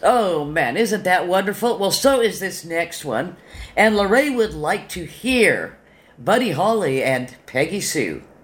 Oh man, isn't that wonderful? Well, so is this next one. And Lorraine would like to hear Buddy Holly and Peggy Sue.